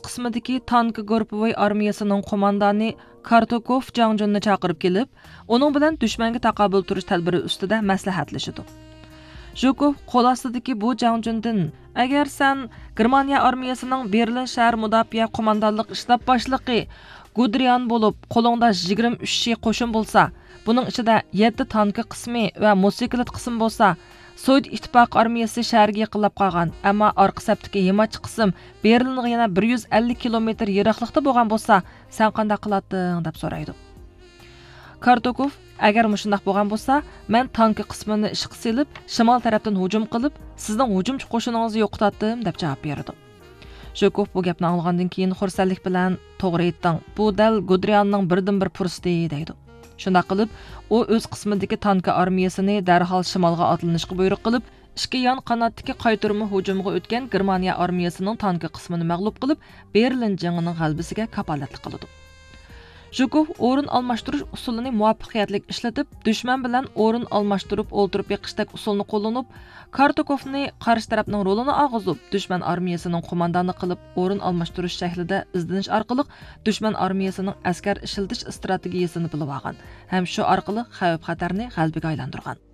qismidagi tank Gorpovoy armiyasining qo'mondoni Kartokov Jangjunni chaqirib kelib, uning bilan dushmanga taqobil turish tadbiri ustida maslahatlashdi. Jukov qo'l ostidagi bu Jangjundan, agar sen Germaniya armiyasining Berlin shahar mudofaa qo'mondonlik shtab boshlig'i Gudrian bo'lib, qo'lingda 23 qo'shin bo'lsa, buning ichida 7 tanki qismi va motosiklet qismi bo'lsa, Sovet ittifoq armiyasi shaharga yaqinlab qolgan, ammo orqa sapdagi yemoqchi qism Berlinga yana 150 kilometr yiroqlikda bo'lgan bo'lsa, sen qanday qilarding deb so'raydi. Kartokov, agar mushundaq bo'lgan bo'lsa, men tanki qismini ishqa silib, shimol tarafdan hujum qilib, sizning hujumchi qo'shiningizni yo'qotdim deb javob berdi. Jukov bu gapni anglagandan keyin xursandlik bilan to'g'ri aytding. Bu dal Gudrianning birdan-bir fursati deydi. Shunda qilib, u o'z qismidagi tanki armiyasini darhol shimolga otlanishga buyruq qilib, ikki yon qanotdagi qaytarma hujumga o'tgan Germaniya armiyasining tanki qismini mag'lub qilib, Berlin jangining g'alabasiga kapolatlik qildi. Jukov o'rin almashtirish usulini muvaffaqiyatli ishlatib, dushman bilan o'rin almashtirib o'ltirib yiqishdek usulni qo'llanib, Kartokovni qarshi tarafning rolini og'izib, dushman armiyasining qo'mondoni qilib, o'rin almashtirish shaklida izdinish orqali dushman armiyasining askar ishiltish strategiyasini bilib olgan, ham shu orqali xavf-xatarni g'alabaga aylantirgan.